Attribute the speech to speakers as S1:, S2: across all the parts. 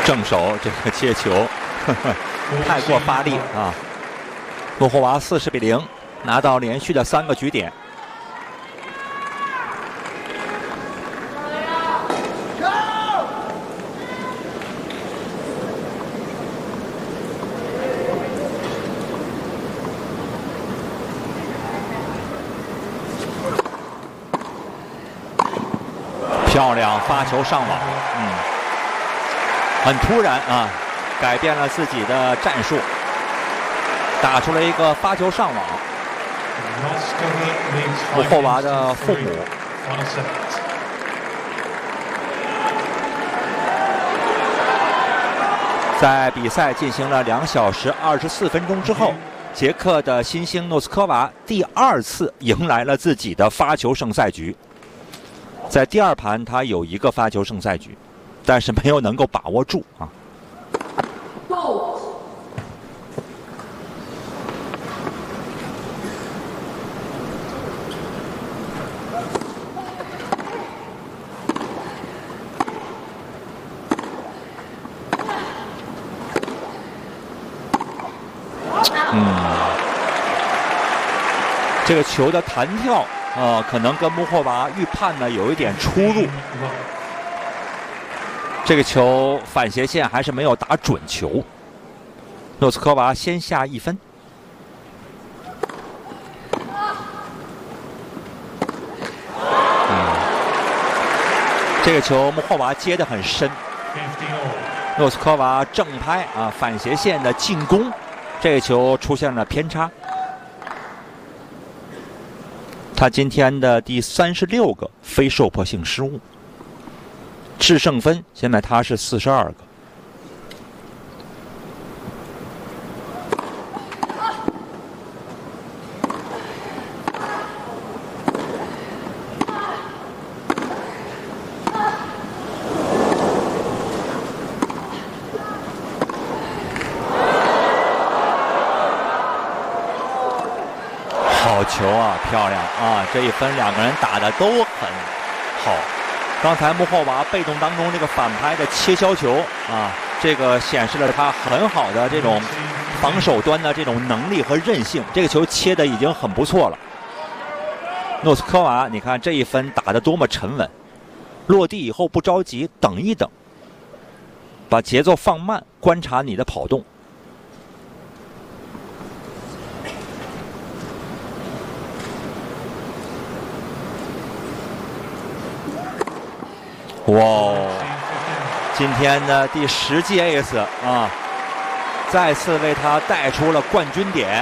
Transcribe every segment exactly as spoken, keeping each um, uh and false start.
S1: 正手这个接球呵呵太过发力啊！莫霍娃四十比零拿到连续的三个局点。漂亮发球上网，嗯，很突然啊，改变了自己的战术，打出了一个发球上网。莫霍娃的父母在比赛进行了两小时二十四分钟之后，捷克的新星诺斯科娃第二次迎来了自己的发球胜赛局。在第二盘，他有一个发球胜赛局，但是没有能够把握住啊。嗯，这个球的弹跳。呃，可能跟莫霍娃预判呢有一点出入。这个球反斜线还是没有打准球，诺斯科娃先下一分。嗯，这个球莫霍娃接得很深，诺斯科娃正拍啊，反斜线的进攻，这个球出现了偏差。他今天的第三十六个非受迫性失误，制胜分现在他是四十二个。好球啊，漂亮啊！这一分两个人打的都很好。刚才莫霍娃被动当中这个反拍的切削球啊，这个显示了他很好的这种防守端的这种能力和韧性。这个球切的已经很不错了。诺斯科娃，你看这一分打得多么沉稳，落地以后不着急，等一等，把节奏放慢，观察你的跑动。哇，今天的第十记 ace 啊，再次为他带出了冠军点。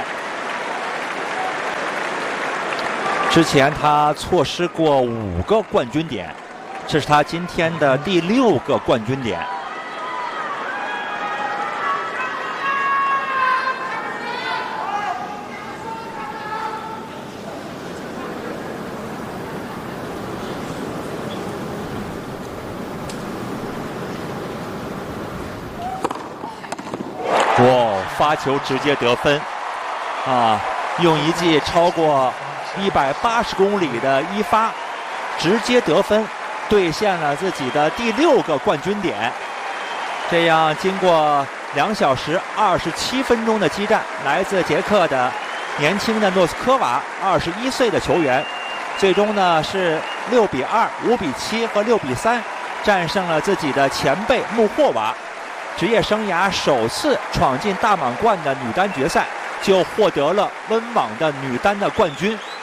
S1: 之前他错失过五个冠军点，这是他今天的第六个冠军点。哇！发球直接得分，啊，用一记超过一百八十公里的一发，直接得分，兑现了自己的第六个冠军点。这样，经过两小时二十七分钟的激战，来自捷克的年轻的诺斯科娃，二十一岁的球员，最终呢是六比二、五比七和六比三战胜了自己的前辈穆霍娃。职业生涯首次闯进大满贯的女单决赛，就获得了温网的女单的冠军。